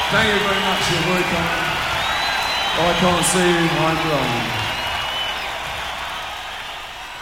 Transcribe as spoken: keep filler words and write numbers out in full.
Thank you very much. You're very kind. I can't see you. I'm wrong.